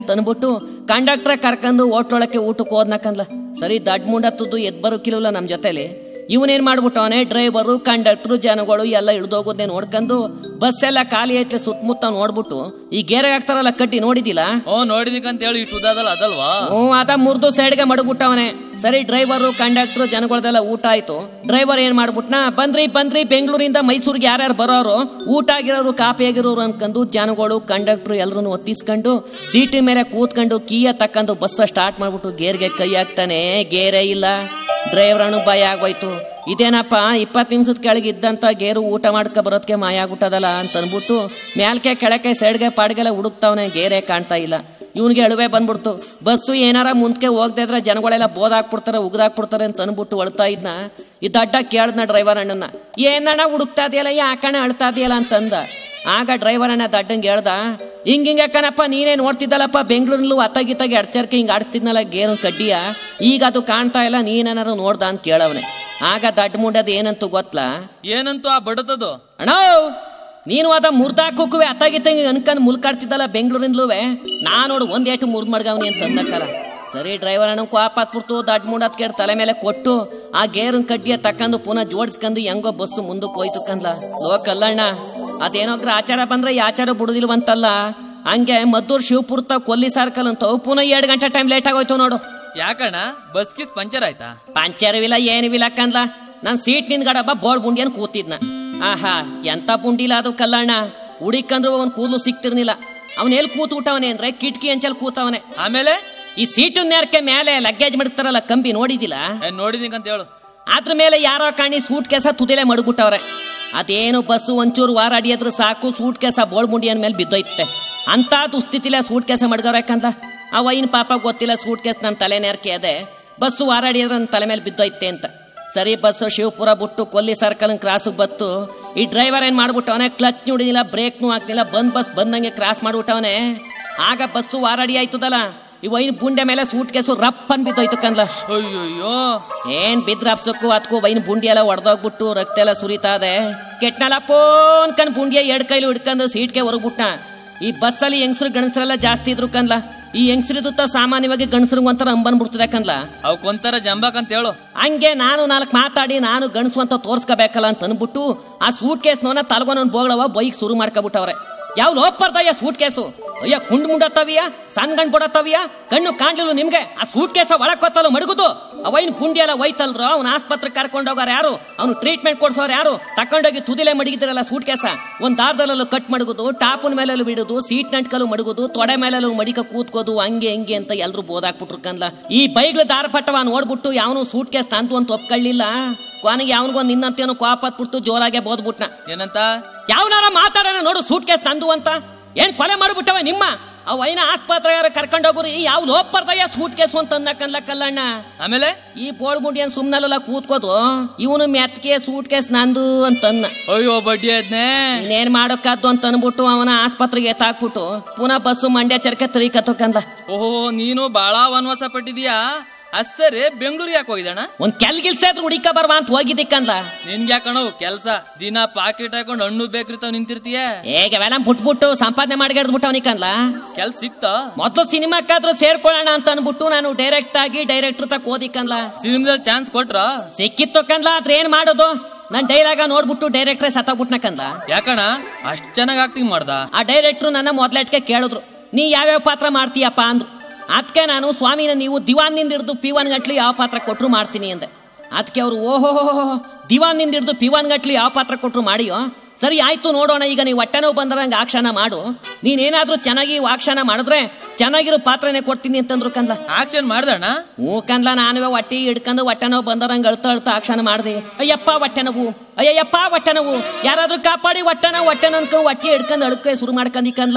ತಂದ್ಬಿಟ್ಟು ಕಂಡಕ್ಟ್ರ ಕರ್ಕೊಂಡು ಹೋಟ್ಲೊಳಕ್ಕೆ ಊಟಕ್ಕೆ ಹೋದ್ನಕಂದ್ಲ. ಸರಿ ದಡ್ ಮುಂಡತ್ತದ್ದು ಎದ್ ಬರೋಕಿಲ್ಲ ನಮ್ಮ ಜೊತೆಲಿ. ಇವನೇನ್ ಮಾಡ್ಬಿಟ್ಟವನೆ, ಡ್ರೈವರು ಕಂಡಕ್ಟ್ರು ಜನಗಳು ಎಲ್ಲ ಇಳ್ದೋಗೋದೇ ನೋಡ್ಕೊಂಡು ಬಸ್ ಎಲ್ಲ ಖಾಲಿ ಐತೆ ಸುತ್ತಮುತ್ತ ನೋಡ್ಬಿಟ್ಟು ಈ ಗೇರೆ ಹಾಕ್ತಾರಲ್ಲ ಕಡ್ಡಿ ನೋಡಿದಿಲ್ಲ? ನೋಡಿದಿಕ್ಕಂತ ಹೇಳಿ ಇಷ್ಟು ಅದಲ್ವಾ? ಅದ ಮುರ್ದು ಸೈಡ್ಗೆ ಮಡಗ್ಬಿಟ್ಟವನೆ. ಸರಿ ಡ್ರೈವರು ಕಂಡಕ್ಟ್ರು ಜನಗಳದೆಲ್ಲ ಊಟ ಆಯ್ತು. ಡ್ರೈವರ್ ಏನ್ ಮಾಡ್ಬಿಟ್ನ, ಬಂದ್ರಿ ಬೆಂಗಳೂರಿಂದ ಮೈಸೂರಿಗೆ ಯಾರ್ಯಾರು ಬರೋರು, ಊಟ ಆಗಿರೋರು ಕಾಪಿ ಆಗಿರೋರು ಅನ್ಕೊಂಡು ಜನಗಳು ಕಂಡಕ್ಟ್ರು ಎಲ್ಲರೂ ಒತ್ತಿಸ್ಕೊಂಡು ಸೀಟಿ ಮೇಲೆ ಕೂತ್ಕೊಂಡು ಕೀಯ ತಕ್ಕಂಡು ಬಸ್ ಸ್ಟಾರ್ಟ್ ಮಾಡ್ಬಿಟ್ಟು ಗೇರ್ಗೆ ಕೈ ಹಾಕ್ತಾನೆ. ಗೇರೇ ಇಲ್ಲ. ಡ್ರೈವರ್ ಅನು ಭಯ ಆಗೋಯ್ತು. ಇದೇನಪ್ಪ 20 ನಿಮಿಷದ ಕೆಳಗೆ ಇದ್ದಂತ ಗೇರು ಊಟ ಮಾಡ್ಕೊ ಬರೋದಕ್ಕೆ ಮಾಯ ಆಗ್ಬಿಟ್ಟದಲ್ಲ ಅಂತ ಅನ್ಬಿಟ್ಟು ಮ್ಯಾಲ್ಕೆ ಕೆಳಕ್ಕೆ ಸೈಡ್ಗೆ ಪಾಡ್ಗೆಲ್ಲ ಹುಡುಕ್ತಾವನೆ. ಗೇರೇ ಕಾಣ್ತಾ ಇಲ್ಲ. ಇವನ್ಗೆ ಅಳುವೆ ಬಂದ್ಬಿಡ್ತು. ಬಸ್ಸು ಏನಾರ ಮುಂದಕ್ಕೆ ಹೋಗದೆ ಇದ್ರೆ ಜನಗಳೆಲ್ಲ ಬೋದಾಕ್ಬಿಡ್ತಾರೆ ಉಗ್ದಾಕ್ಬಿಡ್ತಾರೆ ಅಂತ ಅನ್ಬಿಟ್ಟು ಅಳ್ತಾ ಇದ್ನ. ಇದು ಅಡ್ಡ ಕೇಳ್ದನ ಡ್ರೈವರ್ ಅಣ್ಣನ, ಏನಣ್ಣ ಹುಡುಕ್ತಾ ಇದೆಯಲ್ಲ, ಯಾಕಣ್ಣ ಅಳ್ತಾ ಇದೆಯಲ್ಲ ಅಂತಂದ. ಆಗ ಡ್ರೈವರ್ ಅಣ್ಣ ದಡ್ಡಂಗೆ ಹೇಳ್ದ, ಹಿಂಗೆ ಕಣಪ್ಪ ನೀನೇ ನೋಡ್ತಿದ್ದಲ್ಲಪ್ಪ ಬೆಂಗಳೂರಲ್ಲೂ ಅತ್ತಾಗಿತ್ತಾಗಿ ಅಡ್ಚರ್ಕೆ ಹಿಂಗೆ ಆಡಿಸ್ತಿದ್ನಲ್ಲ ಗೇರು ಕಡ್ಡಿಯ, ಈಗ ಅದು ಕಾಣ್ತಾ ಇಲ್ಲ, ನೀನೇನಾರು ನೋಡ್ದ ಅಂತ ಕೇಳವನೆ. ಆಗ ದಡ್ಡ ಮುಂಡದ ಏನಂತೂ ಗೊತ್ತಲಾ? ಏನಂತೂ ಆ ಬಡತದು ಅಣ್ಣ, ನೀನು ಅದ ಮುರ್ದಾಕೋಕುವೆ ಅತ್ತಾಗಿತ್ತಂಗೆ ಅನ್ಕಂಡ್ ಮುಲ್ಕಾಡ್ತಿದ್ದಲ್ಲ ಬೆಂಗಳೂರಿಂದಲೂವೆ, ನಾ ನೋಡು ಒಂದೇಟು ಮುರ್ದ್ ಮಡ್ಗವನಿ ಅಂತ ಅಂದಕ್ಕಲ್ಲ. ಸರಿ ಡ್ರೈವರ್ ಅಣ್ಣ ಕೋಪ ಹತ್ಬಿಡ್ತು. ದಡ್ಡ ಮುಂಡತ್ ಕೇಳಿ ತಲೆ ಮೇಲೆ ಕೊಟ್ಟು ಆ ಗೇರನ್ ಕಡ್ಡಿಯ ತಕ್ಕಂದು ಪುನಃ ಜೋಡಿಸ್ಕೊಂಡು ಹೆಂಗೋ ಬಸ್ಸು ಮುಂದಕ್ಕೆ ಹೋಯ್ತು ಕಂದ್ಲ. ಲೋಕಲ್ಲಣ್ಣ, ಅದೇನೋಗ್ರ ಆಚಾರ ಬಂದ್ರೆ ಈ ಆಚಾರ ಬಿಡುದಿಲ್ವಂತಲ್ಲ. ಹಂಗೆ ಮದ್ದೂರ್ ಶಿವಪುರ್ತ ಕೊಲ್ಲಿ ಸರ್ಕಲ್ ಅಂತ ಪುನಃ 2 ಗಂಟೆ ಟೈಮ್ ಲೇಟ್ ಆಗೋಯ್ತು ನೋಡು. ಯಾಕಣ್ಣ ಬಸ್ ಕಿಸ್ ಪಂಚರ್ ಆಯ್ತಾ? ಪಂಚರ್ವಿಲ್ಲ ಏನಿಲ್ಲ ಕಂದ್ಲ. ನಾನ್ ಸೀಟ್ ನಿಂದ್ಗಡಬ್ಬ ಬೋಳ್ ಬುಂಡಿಯನ್ ಕೂತಿದ್ನ. ಆಹಾ ಎಂತ ಬುಂಡಿಲ್ಲ ಅದು ಕಲ್ಲಣ್ಣ. ಹುಡಿಕಂದ್ರು ಅವನ್ ಕೂದಲು ಸಿಕ್ತಿರ್ನಿಲ್ಲ. ಅವನ್ ಎಲ್ಲಿ ಕೂತ್ ಬಿಟ್ಟವನೆ ಅಂದ್ರೆ ಕಿಟಕಿ ಅಂಚಲ್ ಕೂತವನೆ. ಆಮೇಲೆ ಈ ಸೀಟು ನೇರಕ್ಕೆ ಮೇಲೆ ಲಗ್ಗೇಜ್ ಮಾಡ್ತಾರಲ್ಲ ಕಂಬಿ ನೋಡಿದಿಲ್ಲ? ನೋಡಿದಿಂಗಂತ ಹೇಳು. ಅದ್ರ ಮೇಲೆ ಯಾರೋ ಕಾಣಿ ಸೂಟ್ ಕೇಸ ತುದಿಲೆ ಮಡಗ್ಬಿಟ್ಟವ್ರೆ. ಅದೇನು ಬಸ್ಸು ಒಂಚೂರು ವಾರ ಅಡಿಯದ್ರೆ ಸಾಕು ಸೂಟ್ ಕೇಸ ಬೋಳ್ ಮುಂಡಿಯನ್ ಮೇಲೆ ಬಿದ್ದೋಯ್ತೆ. ಅಂತ ದುಸ್ಥಿತಿಲ ಸೂಟ್ ಕೇಸ ಮಡ್ಗವ್ರಕಂತ. ಅವಯ್ಯನ ಪಾಪ ಗೊತ್ತಿಲ್ಲ ಸೂಟ್ ಕೇಸ್ ನನ್ನ ತಲೆ ನೇರ್ಕೆ ಅದೇ, ಬಸ್ಸು ವಾರ ಅಡಿಯದ್ರೆ ನನ್ನ ತಲೆ ಮೇಲೆ ಬಿದ್ದೋಯ್ತೆ ಅಂತ. ಸರಿ ಬಸ್ಸು ಶಿವಪುರ ಬಿಟ್ಟು ಕೊಲ್ಲಿ ಸರ್ಕಲ್ ಕ್ರಾಸಿಗೆ ಬತ್ತು. ಈ ಡ್ರೈವರ್ ಏನ್ ಮಾಡ್ಬಿಟ್ಟವನೆ, ಕ್ಲಚ್ ನೋಡಿದಿಲ್ಲ, ಬ್ರೇಕ್ನು ಹಾಕ್ತಿಲ್ಲ, ಬಸ್ ಬಂದಂಗೆ ಕ್ರಾಸ್ ಮಾಡ್ಬಿಟ್ಟವನೆ. ಆಗ ಬಸ್ಸು ವಾರ ಅಡಿ ಆಯ್ತದಲ್ಲ, ವೈನ್ ಬುಂಡೆ ಮೇಲೆ ಸೂಟ್ ಕೇಸು ರಪ್ ಅನ್ ಬಿದ್ದೋಯ್ತು ಕಂದ್ಲ. ಅಯ್ಯೋ ಏನ್ ಬಿದ್ರ ಹಪ್ಸಕ್ಕೂ ಅದಕ್ಕೂ ವೈನ್ ಬುಂಡಿ ಎಲ್ಲ ಒಡೆದೋಗ್ಬಿಟ್ಟು ರಕ್ತ ಎಲ್ಲ ಸುರಿತಾ ಇದೆ. ಕೆಟ್ನಲ್ಲ ಪೋನ್ ಕಣ್ ಬುಂಡಿಯ 2 ಕೈಲು ಹಿಡ್ಕೊಂಡು ಸೀಟ್ಗೆ ಹೊರಗ್ಬಿಟ್ಟ. ಈ ಬಸ್ಸಲ್ಲಿ ಹೆಂಗಸರು ಗಣಸರೆಲ್ಲ ಜಾಸ್ತಿ ಇದ್ರು ಕಂದ್ಲ. ಈ ಹೆಂಗಸರಿದುತ್ತ ಸಾಮಾನ್ಯವಾಗಿ ಗಣಸರು ಒಂಥರ ಅಂಬನ್ಬಿಡ್ತದೆ ಕಂದ್ಲ. ಅವಕ್ಕೊಂಥರ ಜಂಬಾಕಂತ ಹೇಳು. ಹಂಗೆ ನಾನು 4 ಮಾತಾಡಿ ನಾನು ಗಣಸು ಅಂತ ತೋರ್ಸ್ಕೋಬೇಕಲ್ಲ ಅಂತ ಅನ್ಬಿಟ್ಟು ಆ ಸೂಟ್ ಕೇಸ್ನವನ್ನ ತಲ್ಗೊಂಡ್ ಬೋಗಳವ ಬೈಕ್ ಶುರು ಮಾಡ್ಕೊಬಿಟ್ಟವ್ರೆ. ಯಾವ ಲೋಪರ್ದಯ್ಯ ಸೂಟ್ ಕೇಸು, ಅಯ್ಯ ಕುಂಡ್ ಮುಂಡತ್ತವಿಯ ಸಣ್ಣ ಗಂಡ್ ಬಿಡತ್ತವಿಯ, ಕಣ್ಣು ಕಾಣ್ಲಿಲ್ಲ ನಿಮ್ಗೆ? ಆ ಸೂಟ್ ಕೇಸ ಒಳಕೊತ್ತಲ್ಲ ಮಡಗುದು. ಅವೈನ್ ಪುಂಡಿ ಎಲ್ಲ ಒಯ್ತಲ್ರು, ಅವ್ನ ಆಸ್ಪತ್ರೆಗೆ ಕರ್ಕೊಂಡೋಗಾರ ಯಾರು, ಅವ್ನು ಟ್ರೀಟ್ಮೆಂಟ್ ಕೊಡ್ಸೋರು ಯಾರು? ತಕೊಂಡೋಗಿ ತುದಿಲೆ ಮಡಗಿದ್ರಲ್ಲ ಸೂಟ್ ಕೇಸ, ಒಂದ್ ದಾರದಲ್ಲೂ ಕಟ್ ಮಡಗುದು, ಟಾಪನ್ ಮೇಲೆಲ್ಲೂ ಬಿಡುದು, ಸೀಟ್ ನಂಟ್ಕಲ್ಲೂ ಮಡಗುದು, ತೊಡೆ ಮೇಲೆಲ್ಲೂ ಮಡಿಕ ಕೂತ್ಕೋದು, ಹಂಗೆ ಹಿಂಗೆ ಅಂತ ಎಲ್ರು ಬೋದಾಕ್ಬಿಟ್ರು ಕಂದ್ಲ. ಈ ಬೈಗ್ಲು ದಾರಪಟ್ಟವ ನೋಡ್ಬಿಟ್ಟು ಯಾವನು ಸೂಟ್ ಕೇಸ್ ತಂತು ಅಂತ ಒಪ್ಕೊಳ್ಳಿಲ್ಲ. ಕೊನೆಗೆ ಯಾವನಿಗೊಂದು ನಿನ್ನಂತೇನು ಕೋಪ ಹತ್ಬಿಟ್ಟು ಜೋರಾಗೆ ಬೋದ್ಬಿಟ್ನ. ಏನಂತ? ಯಾವನಾರ ಮಾತಾಡೋಣ ನೋಡು ಸೂಟ್ ಕೇಸ್ ತಂದು ಅಂತ. ಏನ್ ಕೊಲೆ ಮಾಡ್ಬಿಟ್ಟವ ನಿಮ್ಮ ಅವೈನ ಆಸ್ಪತ್ರೆ ಕರ್ಕೊಂಡೋಗ್ರಿ. ಯಾವ ಲೋಪರ್ದಯ್ಯ ಸೂಟ್ ಕೇಸು ಅಂತ ಅನ್ನಕಲ್ಲ ಕಲ್ಲಣ್ಣ. ಆಮೇಲೆ ಈ ಬೋಳ್ ಮುಂಡಿ ಏನ್ ಸುಮ್ನಲ್ಲ ಕೂತ್ಕೋದು, ಇವನು ಮೆತ್ಕೆ ಸೂಟ್ ಕೇಸ್ ನಂದು ಅಂತನ್ನ. ಅಯ್ಯೋ ಬಡ್ಡಿ ಅದ್ನೇ ಇನ್ನೇನ್ ಮಾಡೋಕ್ಕಾದ್ದು ಅಂತ ಅನ್ಬಿಟ್ಟು ಅವನ ಆಸ್ಪತ್ರೆಗೆ ಎತ್ತಾಕ್ಬಿಟ್ಟು ಪುನಃ ಬಸ್ಸು ಮಂಡ್ಯ ಚರ್ಕೆ ತರಿಕತ್ತೋಕಂದ. ಓಹೋ ನೀನು ಬಾಳ ವನವಾಸ ಪಟ್ಟಿದೀಯಾ. ಅಸರೇ ಬೆಂಗಳೂರು ಯಾಕೆ ಹೋಗಿದಣ್ಣ? ಒಂದ್ ಕೆಲ್ಗಿಲ್ಸಾದ್ರು ಹುಡಿಕ ಬರ್ವಾ ಅಂತ ಹೋಗಿದ್ದಿಕ್ಕಂದ. ನಿನ್ಗೆ ಯಾಕಣವು ಕೆಲ್ಸ? ದಿನ ಪಾಕೆಟ್ ಹಾಕೊಂಡು ಹಣ್ಣು ಬೇಕ್ರಿತಾವ್ ನಿಂತಿರ್ತೀಯ. ಹೇಗೆ ಅವೆಲ್ಲ ಬಿಟ್ಬಿಟ್ಟು ಸಂಪಾದನೆ ಮಾಡ್ಬಿಟ್ಟವನಿಕಂದ್ಲ. ಕೆಲ್ಸ ಸಿಕ್ತಾ? ಮೊದ್ಲು ಸಿನಿಮಾಕ್ಕಾದ್ರೂ ಸೇರ್ಕೊಳ್ಳೋಣ ಅಂತ ಅನ್ಬಿಟ್ಟು ನಾನು ಡೈರೆಕ್ಟ್ ಆಗಿ ಡೈರೆಕ್ಟರ್ ತಕ್ ಓದಿಕಂದ್ಲ. ಸಿನಿಮಾದಲ್ಲಿ ಚಾನ್ಸ್ ಕೊಟ್ರ? ಸಿಕ್ಕಿತ್ತು ಕಂದ್ಲ. ಆದ್ರೆ ಏನ್ ಮಾಡೋದು, ನನ್ ಡೈಲಾಗ ನೋಡ್ಬಿಟ್ಟು ಡೈರೆಕ್ಟ್ರೇ ಸತ್ತೋಗ್ಬಿಟ್ನಕಂದ. ಯಾಕಣ ಅಷ್ಟ್ ಚೆನ್ನಾಗಿ ಆಕ್ಟಿಂಗ್ ಮಾಡ್ದ? ಆ ಡೈರೆಕ್ಟ್ರು ನನ್ನ ಮೊದ್ಲೆಟ್ಗೆ ಕೇಳಿದ್ರು, ನೀ ಯಾವ್ಯಾವ ಪಾತ್ರ ಮಾಡ್ತೀಯಪ್ಪ ಅಂದ್ರು. ಅದಕ್ಕೆ ನಾನು ಸ್ವಾಮಿನ ನೀವು ದಿವಾನ್ನಿಂದ ಹಿಡಿದು P1 ಗಂಟ್ಲಿ ಯಾವ ಪಾತ್ರ ಕೊಟ್ರು ಮಾಡ್ತೀನಿ ಅಂದೆ. ಅದಕ್ಕೆ ಅವರು ಓಹೋ ದಿವಾನ್ನಿಂದ ಹಿಡಿದು P1 ಗಂಟ್ಲಿ ಯಾವ ಪಾತ್ರ ಕೊಟ್ರು ಮಾಡಿಯೋ, ಸರಿ ಆಯ್ತು ನೋಡೋಣ, ಈಗ ನೀವು ಹೊಟ್ಟೆ ನೋವು ಬಂದ್ರಂಗೆ ಆಕ್ಷನ ಮಾಡು, ನೀನೇನಾದ್ರೂ ಚೆನ್ನಾಗಿ ಆಕ್ಷನ ಮಾಡಿದ್ರೆ ಚೆನ್ನಾಗಿರೋ ಪಾತ್ರನೇ ಕೊಡ್ತೀನಿ ಅಂತಂದ್ರು ಕಂದ್ಲ. ಆಕ್ಷನ್ ಮಾಡ್ದಣ್ಣ? ಹ್ಞೂ ಕಂದ್ಲ. ನಾನುವೇ ಹೊಟ್ಟಿ ಹಿಡ್ಕೊಂಡು ಹೊಟ್ಟೆ ನೋವು ಬಂದರಂಗೆ ಅಳ್ತಾ ಆಕ್ಷನ ಮಾಡಿದೆ. ಅಯ್ಯಪ್ಪ ಹೊಟ್ಟೆ ನೋವು, ಅಯ್ಯಪ್ಪ ಹೊಟ್ಟೆ ನೋವು, ಯಾರಾದ್ರೂ ಕಾಪಾಡಿ ಹೊಟ್ಟೆ ಅನ್ಕೊ ಹೊಟ್ಟೆ ಹಿಡ್ಕೊಂಡು ಅಳ್ಕೆ ಶುರು ಮಾಡ್ಕೊಂಡಿಕಂದ್ಲ.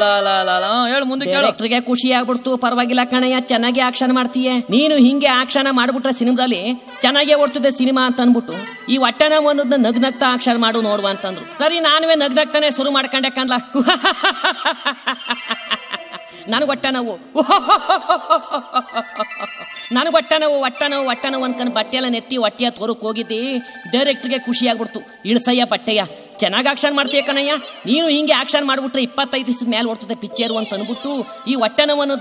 ಡೈರೆಕ್ಟರ್ಗೆ ಖುಷಿ ಆಗ್ಬಿಡ್ತು. ಪರವಾಗಿಲ್ಲ ಕಣಯ್ಯ, ಚೆನ್ನಾಗಿ ಆಕ್ಷನ್ ಮಾಡ್ತೀಯ ನೀನು, ಹಿಂಗೆ ಆಕ್ಷನ್ ಮಾಡ್ಬಿಟ್ರೆ ಸಿನಿಮಾದಲ್ಲಿ ಚೆನ್ನಾಗೇ ಓಡ್ತದೆ ಸಿನಿಮಾ ಅಂತ ಅನ್ಬಿಟ್ಟು ಈ ಹೊಟ್ಟೆ ನೋವು ಅನ್ನೋದನ್ನ ನಗ್ನಗ್ತಾ ಆಕ್ಷನ್ ಮಾಡು ನೋಡುವ ಅಂತಂದ್ರು. ಸರಿ ನಾನುವೇ ನಗ್ನಗ್ತಾನೆ ಶುರು ಮಾಡ್ಕೊಂಡೆ ಕಂದ್ಲ. ನನಗೆ ಹೊಟ್ಟೆ ನೋವು, ನನಗೆ ಹೊಟ್ಟೆ ನೋವು ಅನ್ಕೊಂಡು ಬಟ್ಟೆ ಎಲ್ಲ ನೆತ್ತಿ ಹೊಟ್ಟೆಯ ತೋರಕ್ ಹೋಗಿದ್ದಿ. ಡೈರೆಕ್ಟರ್ಗೆ ಖುಷಿ ಆಗ್ಬಿಡ್ತು. ಇಳ್ಸಯ್ಯ ಬಟ್ಟೆಯ ಚೆನ್ನಾಗಿ ಆಕ್ಷನ್ ಮಾಡ್ತೀಯ ಕಣಯ್ಯ. ನೀನು ಹಿಂಗೆ ಆಕ್ಷನ್ ಮಾಡ್ಬಿಟ್ರೆ 25 ದಿವಸದ ಮೇಲೆ ಓಡ್ತದೆ ಪಿಕ್ಚರು ಅಂತ ಅನ್ಬಿಟ್ಟು ಈ ಹೊಟ್ಟೆ ನೋವನ್ನು